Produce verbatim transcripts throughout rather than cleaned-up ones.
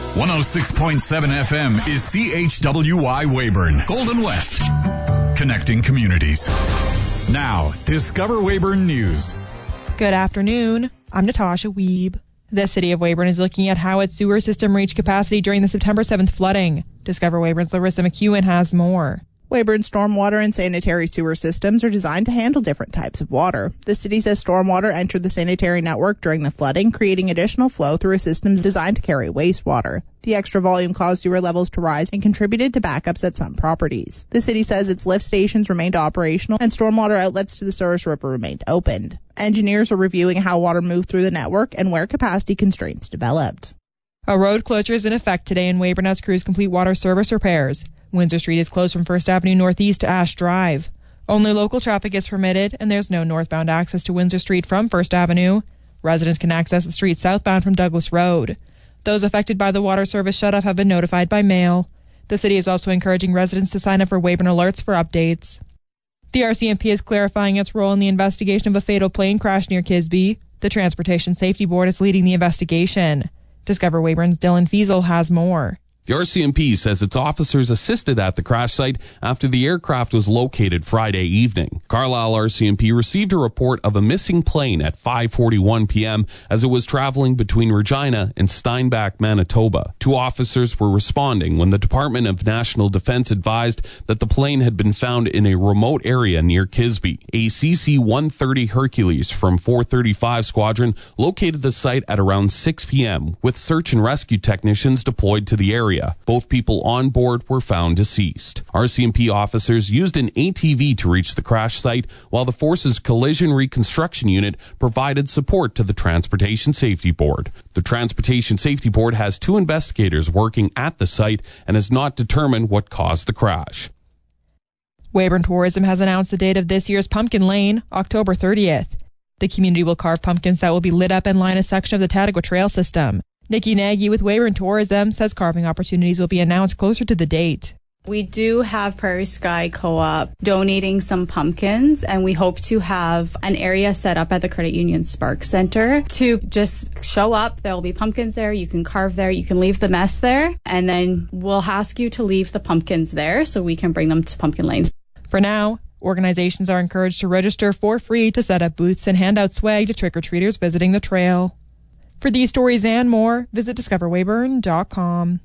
one oh six point seven F M is C H W Y Weyburn, Golden West. Connecting communities. Now, Discover Weyburn News. Good afternoon. I'm Natasha Wiebe. The city of Weyburn is looking at how its sewer system reached capacity during the September seventh flooding. Discover Weyburn's Larissa McEwen has more. Weyburn's stormwater and sanitary sewer systems are designed to handle different types of water. The city says stormwater entered the sanitary network during the flooding, creating additional flow through a system designed to carry wastewater. The extra volume caused sewer levels to rise and contributed to backups at some properties. The city says its lift stations remained operational and stormwater outlets to the Souris River remained opened. Engineers are reviewing how water moved through the network and where capacity constraints developed. A road closure is in effect today in Weyburn as crews complete water service repairs. Windsor Street is closed from First Avenue Northeast to Ash Drive. Only local traffic is permitted, and there's no northbound access to Windsor Street from First Avenue. Residents can access the street southbound from Douglas Road. Those affected by the water service shutoff have been notified by mail. The city is also encouraging residents to sign up for Weyburn Alerts for updates. The R C M P is clarifying its role in the investigation of a fatal plane crash near Kisby. The Transportation Safety Board is leading the investigation. Discover Weyburn's Dylan Fiesel has more. The R C M P says its officers assisted at the crash site after the aircraft was located Friday evening. Carlisle R C M P received a report of a missing plane at five forty-one p.m. as it was traveling between Regina and Steinbach, Manitoba. Two officers were responding when the Department of National Defense advised that the plane had been found in a remote area near Kisby. A C C one thirty Hercules from four thirty-five Squadron located the site at around six p.m. with search and rescue technicians deployed to the area. Both people on board were found deceased. R C M P officers used an A T V to reach the crash site, while the Force's Collision Reconstruction Unit provided support to the Transportation Safety Board. The Transportation Safety Board has two investigators working at the site and has not determined what caused the crash. Weyburn Tourism has announced the date of this year's Pumpkin Lane, October thirtieth. The community will carve pumpkins that will be lit up and line a section of the Tatago Trail system. Nikki Nagy with Weyburn Tourism says carving opportunities will be announced closer to the date. We do have Prairie Sky Co-op donating some pumpkins, and we hope to have an area set up at the Credit Union Spark Center to just show up. There will be pumpkins there. You can carve there. You can leave the mess there, and then we'll ask you to leave the pumpkins there so we can bring them to Pumpkin Lanes. For now, organizations are encouraged to register for free to set up booths and hand out swag to trick-or-treaters visiting the trail. For these stories and more, visit discover weyburn dot com.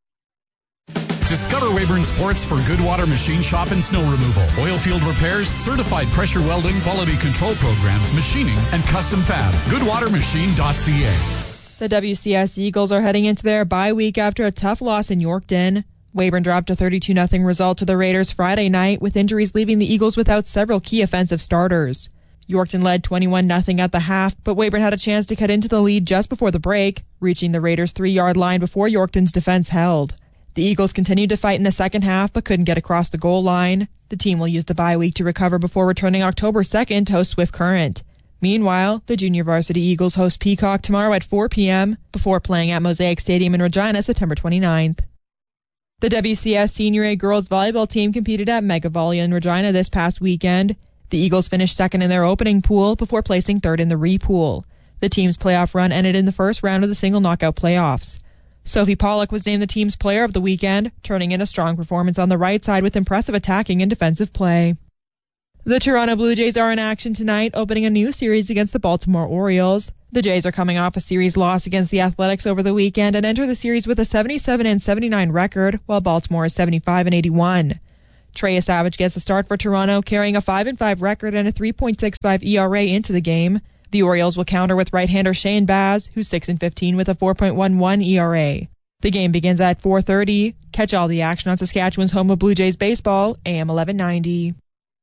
Discover Weyburn Sports for Goodwater Machine Shop and Snow Removal, oil field repairs, certified pressure welding, quality control program, machining, and custom fab. goodwater machine dot c a. The W C S Eagles are heading into their bye week after a tough loss in Yorkton. Weyburn dropped a thirty-two nothing result to the Raiders Friday night, with injuries leaving the Eagles without several key offensive starters. Yorkton led twenty-one nothing at the half, but Weyburn had a chance to cut into the lead just before the break, reaching the Raiders' three-yard line before Yorkton's defense held. The Eagles continued to fight in the second half, but couldn't get across the goal line. The team will use the bye week to recover before returning October second to host Swift Current. Meanwhile, the junior varsity Eagles host Peacock tomorrow at four p.m. before playing at Mosaic Stadium in Regina September twenty-ninth. The W C S Senior A girls volleyball team competed at Mega Volley in Regina this past weekend. The Eagles finished second in their opening pool before placing third in the re-pool. The team's playoff run ended in the first round of the single knockout playoffs. Sophie Pollock was named the team's player of the weekend, turning in a strong performance on the right side with impressive attacking and defensive play. The Toronto Blue Jays are in action tonight, opening a new series against the Baltimore Orioles. The Jays are coming off a series loss against the Athletics over the weekend and enter the series with a seventy-seven and seventy-nine record, while Baltimore is seventy-five and eighty-one. Trey Savage gets the start for Toronto, carrying a five and five record and a three point six five E R A into the game. The Orioles will counter with right-hander Shane Baz, who's six and fifteen with a four point one one E R A. The game begins at four thirty. Catch all the action on Saskatchewan's home of Blue Jays baseball, A M eleven ninety.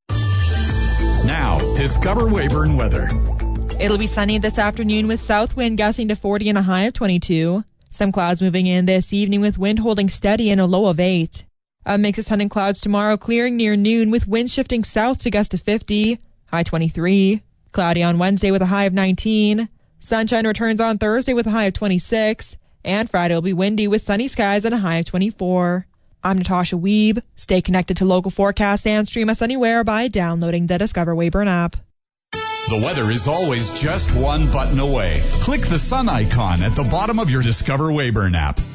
Now, Discover Weyburn weather. It'll be sunny this afternoon with south wind gusting to forty and a high of twenty-two. Some clouds moving in this evening with wind holding steady and a low of eight. A mix of sun and clouds tomorrow, clearing near noon with wind shifting south to gust to fifty, high twenty-three. Cloudy on Wednesday with a high of nineteen. Sunshine returns on Thursday with a high of twenty-six. And Friday will be windy with sunny skies and a high of twenty-four. I'm Natasha Wiebe. Stay connected to local forecasts and stream us anywhere by downloading the Discover Weyburn app. The weather is always just one button away. Click the sun icon at the bottom of your Discover Weyburn app.